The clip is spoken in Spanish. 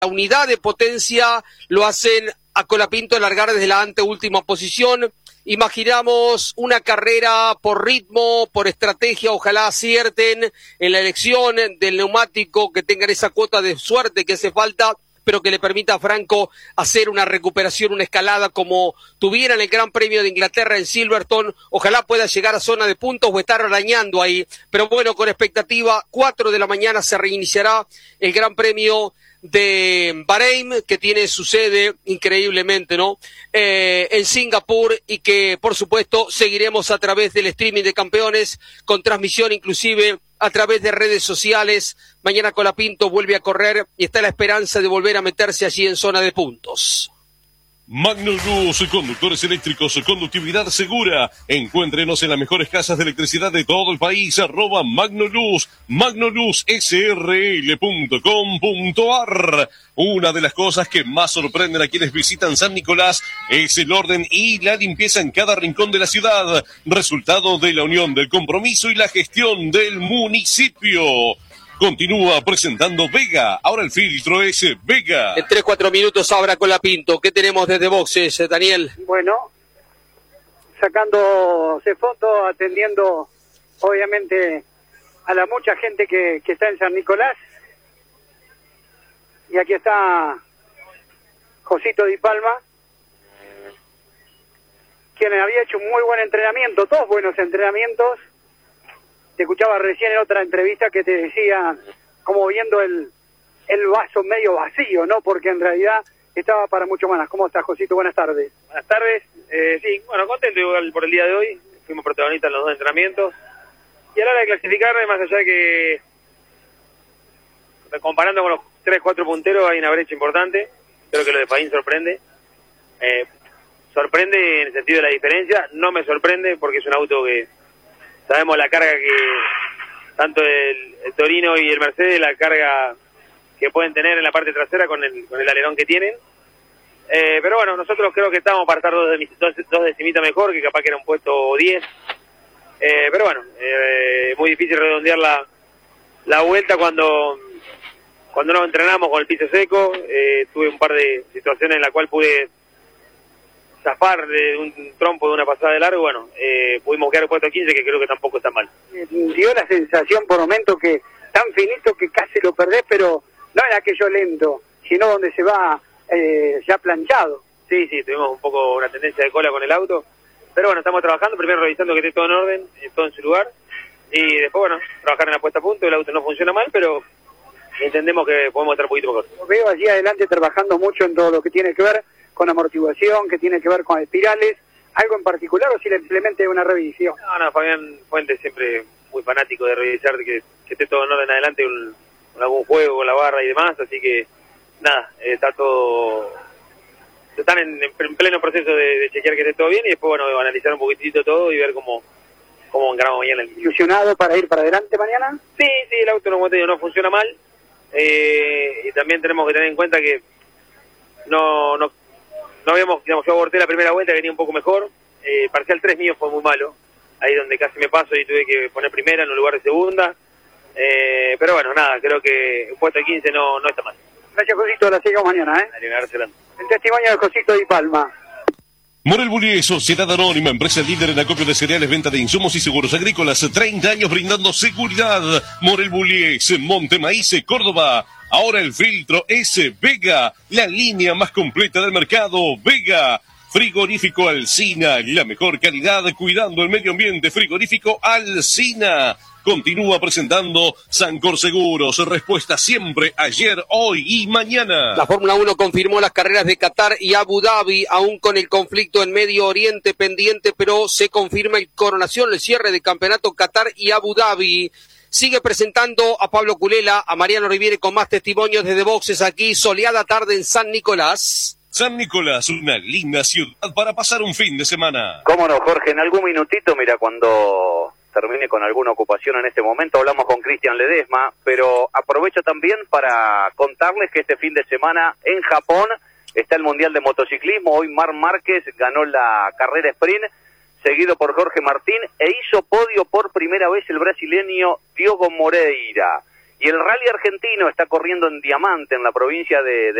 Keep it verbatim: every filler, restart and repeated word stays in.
La unidad de potencia lo hacen a Colapinto largar desde la anteúltima posición. Imaginamos una carrera por ritmo, por estrategia, ojalá acierten en la elección del neumático, que tengan esa cuota de suerte que hace falta, pero que le permita a Franco hacer una recuperación, una escalada como tuviera en el Gran Premio de Inglaterra en Silverstone. Ojalá pueda llegar a zona de puntos o estar arañando ahí, pero bueno, con expectativa, cuatro de la mañana se reiniciará el Gran Premio de Bahrein, que tiene su sede increíblemente, ¿no? Eh, en Singapur, y que por supuesto seguiremos a través del streaming de Campeones, con transmisión inclusive a través de redes sociales. Mañana Colapinto vuelve a correr y está la esperanza de volver a meterse allí en zona de puntos. Magnoluz, conductores eléctricos, conductividad segura. Encuéntrenos en las mejores casas de electricidad de todo el país, arroba Magnoluz, magnoluz s r l punto com punto a r. Una de las cosas que más sorprenden a quienes visitan San Nicolás es el orden y la limpieza en cada rincón de la ciudad, resultado de la unión del compromiso y la gestión del municipio. Continúa presentando Vega, ahora el filtro es Vega. En tres, cuatro minutos abra Colapinto. ¿Qué tenemos desde boxes, Daniel? Bueno, sacándose fotos, atendiendo obviamente a la mucha gente que, que está en San Nicolás. Y aquí está Josito Di Palma, quien había hecho un muy buen entrenamiento, dos buenos entrenamientos. Te escuchaba recién en otra entrevista que te decía como viendo el, el vaso medio vacío, ¿no? Porque en realidad estaba para mucho más. ¿Cómo estás, Josito? Buenas tardes. Buenas tardes. Eh, sí, bueno, contento igual por el día de hoy. Fuimos protagonistas en los dos entrenamientos. Y a la hora de clasificarme, más allá de que, comparando con los tres, cuatro punteros, hay una brecha importante. Creo que lo de Faín sorprende. Eh, sorprende en el sentido de la diferencia. No me sorprende porque es un auto que sabemos la carga que tanto el, el Torino y el Mercedes, la carga que pueden tener en la parte trasera con el, con el alerón que tienen. Eh, pero bueno, nosotros creo que estamos para estar dos, de, dos, dos decimitas mejor, que capaz que era un puesto diez. Eh, pero bueno, eh, muy difícil redondear la, la vuelta cuando, cuando nos entrenamos con el piso seco. Eh, tuve un par de situaciones en las cuales pude zafar de un trompo de una pasada de largo. Bueno, eh, pudimos quedar puesto quince, que creo que tampoco está mal. Dio la sensación por momentos que tan finito que casi lo perdés, pero no era aquello lento, sino donde se va eh, ya planchado. Sí, sí, tuvimos un poco una tendencia de cola con el auto, pero bueno, estamos trabajando, primero revisando que esté todo en orden, todo en su lugar, y después, bueno, trabajar en la puesta a punto. El auto no funciona mal, pero entendemos que podemos estar un poquito mejor. Lo veo allí adelante trabajando mucho en todo lo que tiene que ver con amortiguación, que tiene que ver con espirales, algo en particular, o simplemente una revisión. No, no, Fabián Fuentes siempre muy fanático de revisar que, que esté todo en orden adelante, un, con algún juego, con la barra y demás, así que nada, eh, está todo, están en, en pleno proceso de, de chequear que esté todo bien y después, bueno, analizar un poquitito todo y ver cómo, cómo encaramos mañana. ¿Ilusionado para ir para adelante mañana? Sí, sí, el auto, como te digo, no funciona mal, eh, y también tenemos que tener en cuenta que no, no No habíamos, digamos, yo aborté la primera vuelta, venía un poco mejor. Eh, parcial tres mío fue muy malo, ahí donde casi me paso y tuve que poner primera en un lugar de segunda. Eh, pero bueno, nada, creo que un puesto de quince no, no está mal. Gracias, Josito, la seguimos mañana, ¿eh? Dale, gracias. El testimonio de Josito Di Palma. Morel Bullier, Sociedad Anónima, empresa líder en acopio de cereales, venta de insumos y seguros agrícolas, treinta años brindando seguridad. Morel Bullier, Monte Maíz, Córdoba. Ahora el filtro es Vega, la línea más completa del mercado. Vega, frigorífico Alsina, la mejor calidad cuidando el medio ambiente. Frigorífico Alsina. Continúa presentando Sancor Seguros, respuesta siempre, ayer, hoy y mañana. La Fórmula uno confirmó las carreras de Qatar y Abu Dhabi, aún con el conflicto en Medio Oriente pendiente, pero se confirma el coronación, el cierre de campeonato Qatar y Abu Dhabi. Sigue presentando a Pablo Culela, a Mariano Riviere con más testimonios desde boxes aquí, soleada tarde en San Nicolás. San Nicolás, una linda ciudad para pasar un fin de semana. Cómo no, Jorge, en algún minutito, mira, cuando termine con alguna ocupación en este momento, hablamos con Cristian Ledesma, pero aprovecho también para contarles que este fin de semana en Japón está el Mundial de Motociclismo. Hoy Marc Márquez ganó la carrera sprint, seguido por Jorge Martín, e hizo podio por primera vez el brasileño Diogo Moreira. Y el rally argentino está corriendo en Diamante, en la provincia de, de